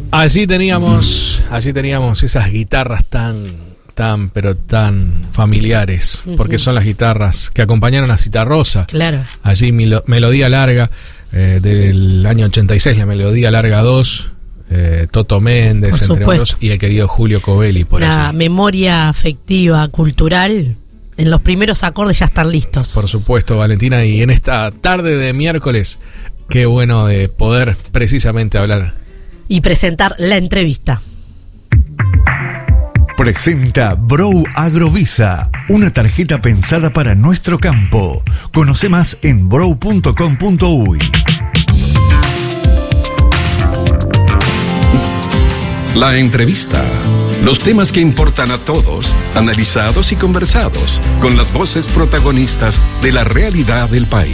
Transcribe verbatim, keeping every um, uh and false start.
Allí teníamos, allí teníamos esas guitarras tan, tan, pero tan familiares, uh-huh. porque son las guitarras que acompañaron a Citarrosa. Claro. Allí milo, Melodía Larga, eh, del año ochenta y seis, la Melodía Larga dos, eh, Toto Méndez, por entre supuesto. otros, y el querido Julio Covelli, por La allí. memoria afectiva, cultural, en los primeros acordes ya están listos. Por supuesto, Valentina, y en esta tarde de miércoles, qué bueno de poder precisamente hablar. Y presentar la entrevista. Presenta Brow Agrovisa, una tarjeta pensada para nuestro campo. Conoce más en brow punto com punto uy. La entrevista. Los temas que importan a todos, analizados y conversados, con las voces protagonistas de la realidad del país.